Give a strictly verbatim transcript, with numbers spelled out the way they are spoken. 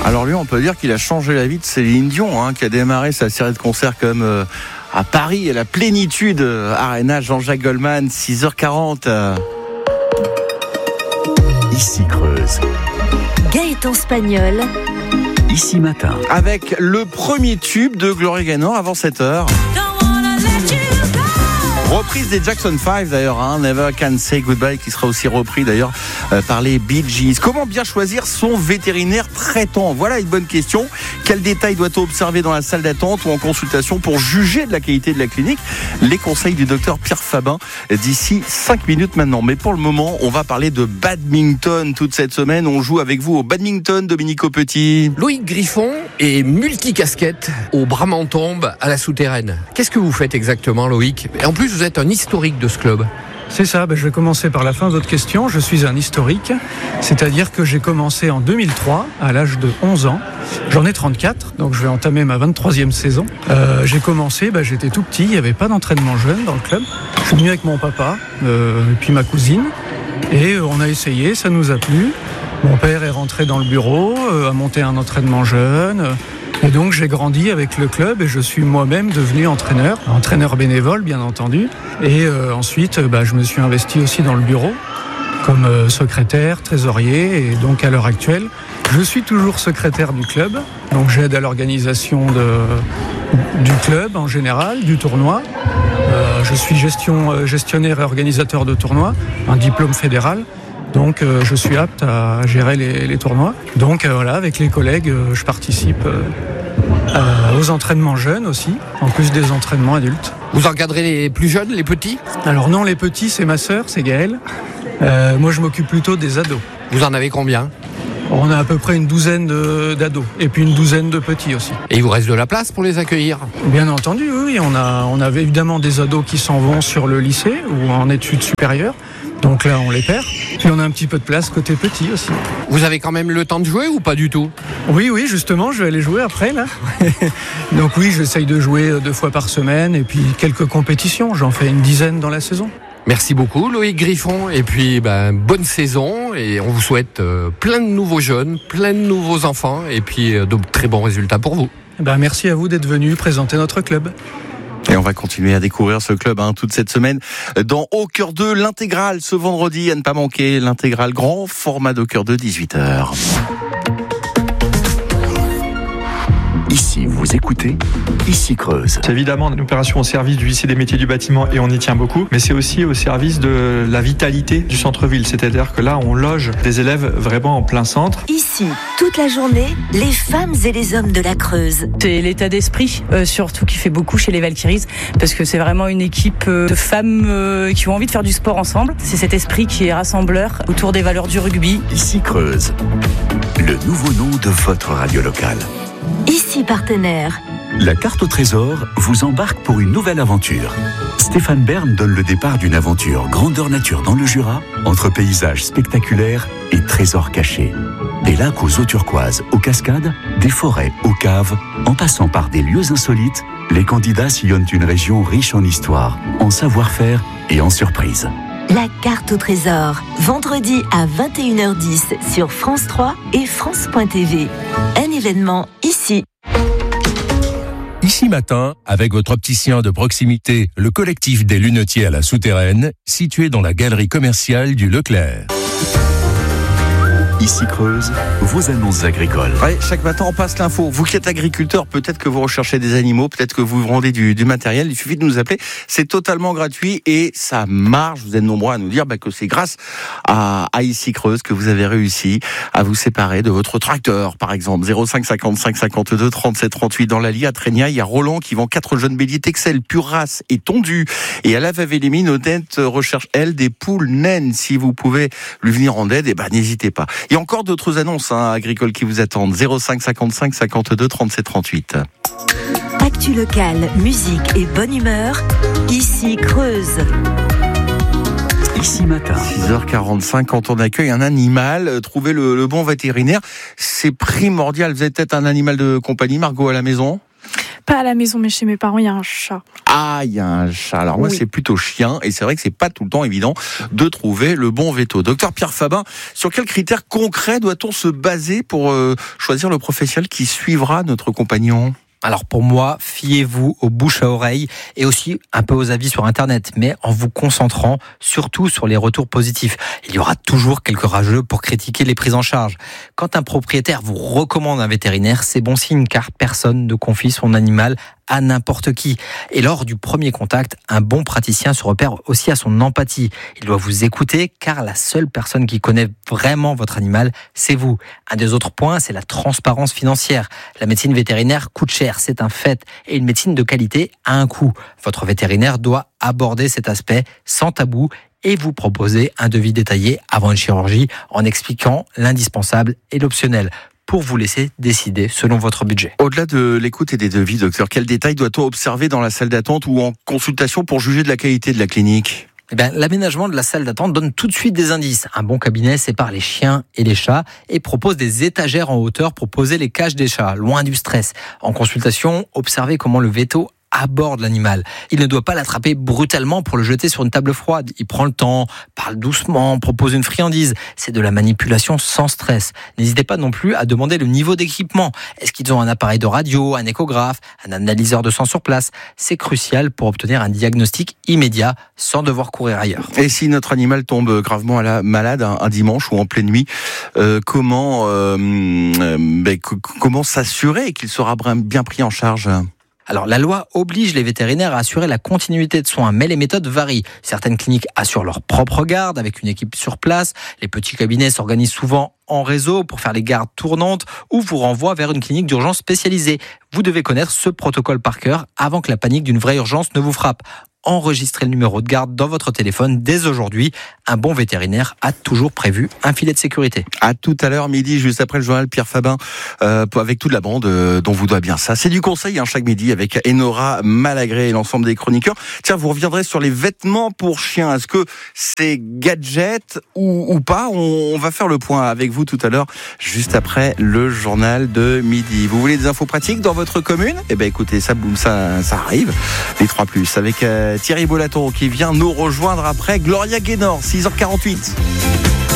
Alors lui, on peut dire qu'il a changé la vie de Céline Dion, hein, qui a démarré sa série de concerts comme euh, à Paris, à la Plénitude euh, Arena, Jean-Jacques Goldman, six heures quarante. Euh. Ici Creuse. Gaëtan Spagnol. Ici Matin. Avec le premier tube de Gloria Gaynor avant sept heures. Reprise des Jackson five d'ailleurs, hein, Never Can Say Goodbye, qui sera aussi repris d'ailleurs euh, par les Bee Gees. Comment bien choisir son vétérinaire traitant? Voilà une bonne question. Quels détails doit-on observer dans la salle d'attente ou en consultation pour juger de la qualité de la clinique? Les conseils du docteur Pierre Fabin d'ici cinq minutes maintenant. Mais pour le moment, on va parler de badminton. Toute cette semaine, on joue avec vous au badminton, Dominique Petit. Loïc Griffon est multicasquette au Bramantombe à la Souterraine. Qu'est-ce que vous faites exactement, Loïc? Et en plus, vous êtes un historique de ce club. C'est ça, ben je vais commencer par la fin de votre question. Je suis un historique, c'est-à-dire que j'ai commencé en deux mille trois, à l'âge de onze ans. J'en ai trente-quatre, donc je vais entamer ma vingt-troisième saison. Euh, j'ai commencé, ben j'étais tout petit, il n'y avait pas d'entraînement jeune dans le club. Je suis venu avec mon papa, euh, et puis ma cousine, et on a essayé, ça nous a plu. Mon père est rentré dans le bureau, euh, a monté un entraînement jeune. Euh, Et donc j'ai grandi avec le club et je suis moi-même devenu entraîneur, entraîneur bénévole bien entendu. Et euh, ensuite bah, je me suis investi aussi dans le bureau comme euh, secrétaire, trésorier. Et donc à l'heure actuelle, je suis toujours secrétaire du club. Donc j'aide à l'organisation de, du club en général, du tournoi. Euh, je suis gestion, gestionnaire et organisateur de tournois, un diplôme fédéral. Donc euh, je suis apte à gérer les, les tournois. Donc euh, voilà, avec les collègues, euh, je participe euh, euh, aux entraînements jeunes aussi, en plus des entraînements adultes. Vous encadrez les plus jeunes, les petits? Alors non, les petits, c'est ma sœur, c'est Gaëlle. Euh, moi, je m'occupe plutôt des ados. Vous en avez combien? On a à peu près une douzaine de, d'ados, et puis une douzaine de petits aussi. Et il vous reste de la place pour les accueillir? Bien entendu, oui. On a, on avait évidemment des ados qui s'en vont sur le lycée ou en études supérieures. Donc là, on les perd. Puis on a un petit peu de place côté petit aussi. Vous avez quand même le temps de jouer ou pas du tout? Oui, oui, justement, je vais aller jouer après, là. Donc oui, j'essaye de jouer deux fois par semaine et puis quelques compétitions. J'en fais une dizaine dans la saison. Merci beaucoup, Loïc Griffon. Et puis, ben, bonne saison. Et on vous souhaite euh, plein de nouveaux jeunes, plein de nouveaux enfants. Et puis, euh, de très bons résultats pour vous. Ben, merci à vous d'être venu présenter notre club. Et on va continuer à découvrir ce club hein, toute cette semaine dans Au Cœur deux, l'intégrale ce vendredi, à ne pas manquer, l'intégrale grand format d'Au Cœur deux, dix-huit heures. Ici, vous écoutez Ici Creuse. C'est évidemment une opération au service du lycée des métiers du bâtiment et on y tient beaucoup, mais c'est aussi au service de la vitalité du centre-ville, c'est-à-dire que là on loge des élèves vraiment en plein centre. Ici, toute la journée, les femmes et les hommes de la Creuse. C'est l'état d'esprit, euh, surtout qui fait beaucoup chez les Valkyries, parce que c'est vraiment une équipe euh, de femmes euh, qui ont envie de faire du sport ensemble. C'est cet esprit qui est rassembleur autour des valeurs du rugby. Ici Creuse, le nouveau nom de votre radio locale. Ici partenaire. La carte au trésor vous embarque pour une nouvelle aventure. Stéphane Bern donne le départ d'une aventure grandeur nature dans le Jura, entre paysages spectaculaires et trésors cachés. Des lacs aux eaux turquoises, aux cascades, des forêts aux caves, en passant par des lieux insolites, les candidats sillonnent une région riche en histoire, en savoir-faire et en surprises. La carte au trésor, vendredi à vingt et une heures dix sur France trois et France point T V. Un événement ici. Ici Matin, avec votre opticien de proximité, le collectif des lunetiers à la Souterraine, situé dans la galerie commerciale du Leclerc. Ici Creuse, vos annonces agricoles. Ouais, chaque matin, on passe l'info. Vous qui êtes agriculteur, peut-être que vous recherchez des animaux, peut-être que vous vendez du, du matériel. Il suffit de nous appeler. C'est totalement gratuit et ça marche. Vous êtes nombreux à nous dire bah, que c'est grâce à, à Ici Creuse que vous avez réussi à vous séparer de votre tracteur, par exemple. zéro cinq cinquante-cinq cinquante-deux trente-sept trente-huit dans l'Allier à Trénia. Il y a Roland qui vend quatre jeunes béliers Texel, pure race et tondus. Et à la Vave-les-Mines, Odette recherche, elle, des poules naines. Si vous pouvez lui venir en aide, eh ben, n'hésitez pas. Il y a encore d'autres annonces hein, agricoles qui vous attendent. zéro cinq cinquante-cinq cinquante-deux trente-sept trente-huit. Actu locale, musique et bonne humeur. Ici Creuse. Ici Matin. six heures quarante-cinq, quand on accueille un animal, trouver le, le bon vétérinaire, c'est primordial. Vous avez peut-être un animal de compagnie, Margot, à la maison ? Pas à la maison, mais chez mes parents, il y a un chat. Ah, il y a un chat. Alors moi, oui. c'est plutôt chien, et c'est vrai que c'est pas tout le temps évident de trouver le bon veto. Docteur Pierre Fabin, sur quels critères concrets doit-on se baser pour euh, choisir le professionnel qui suivra notre compagnon ? Alors pour moi, fiez-vous aux bouches à oreille et aussi un peu aux avis sur Internet, mais en vous concentrant surtout sur les retours positifs. Il y aura toujours quelques rageux pour critiquer les prises en charge. Quand un propriétaire vous recommande un vétérinaire, c'est bon signe car personne ne confie son animal à n'importe qui. Et lors du premier contact, un bon praticien se repère aussi à son empathie. Il doit vous écouter car la seule personne qui connaît vraiment votre animal, c'est vous. Un des autres points, c'est la transparence financière. La médecine vétérinaire coûte cher, c'est un fait. Et une médecine de qualité a un coût. Votre vétérinaire doit aborder cet aspect sans tabou et vous proposer un devis détaillé avant une chirurgie en expliquant l'indispensable et l'optionnel, pour vous laisser décider selon votre budget. Au-delà de l'écoute et des devis, docteur, quels détails doit-on observer dans la salle d'attente ou en consultation pour juger de la qualité de la clinique ? Eh bien, l'aménagement de la salle d'attente donne tout de suite des indices. Un bon cabinet sépare les chiens et les chats et propose des étagères en hauteur pour poser les cages des chats, loin du stress. En consultation, observez comment le véto aborde l'animal. Il ne doit pas l'attraper brutalement pour le jeter sur une table froide. Il prend le temps, parle doucement, propose une friandise. C'est de la manipulation sans stress. N'hésitez pas non plus à demander le niveau d'équipement. Est-ce qu'ils ont un appareil de radio, un échographe, un analyseur de sang sur place ? C'est crucial pour obtenir un diagnostic immédiat sans devoir courir ailleurs. Et si notre animal tombe gravement malade un, un dimanche ou en pleine nuit, euh, comment, euh, euh, ben, c- comment s'assurer qu'il sera bien pris en charge ? Alors, la loi oblige les vétérinaires à assurer la continuité de soins, mais les méthodes varient. Certaines cliniques assurent leur propre garde avec une équipe sur place. Les petits cabinets s'organisent souvent en réseau pour faire les gardes tournantes ou vous renvoient vers une clinique d'urgence spécialisée. Vous devez connaître ce protocole par cœur avant que la panique d'une vraie urgence ne vous frappe. Enregistrez le numéro de garde dans votre téléphone dès aujourd'hui. Un bon vétérinaire a toujours prévu un filet de sécurité. À tout à l'heure midi, juste après le journal, Pierre Fabin, euh, avec toute la bande euh, dont vous doit bien ça. C'est du conseil hein, chaque midi avec Enora Malagré et l'ensemble des chroniqueurs. Tiens, vous reviendrez sur les vêtements pour chiens. Est-ce que c'est gadget ou, ou pas ? on, on va faire le point avec vous tout à l'heure, juste après le journal de midi. Vous voulez des infos pratiques dans votre commune ? Eh ben écoutez, ça boum, ça, ça arrive. Les trois plus avec euh, Thierry Bolaton qui vient nous rejoindre après Gloria Gaynor, six heures quarante-huit.